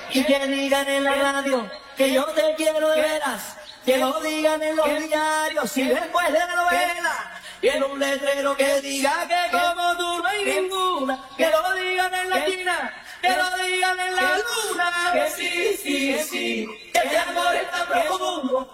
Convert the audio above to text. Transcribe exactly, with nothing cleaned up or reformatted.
Y que digan en la radio que yo te quiero de veras, que lo digan en los diarios y después de la novela, y en un letrero que diga que como tú no hay ninguna, que lo digan en la esquina, que lo digan en la luna, que sí, sí, sí, que este amor es tan profundo.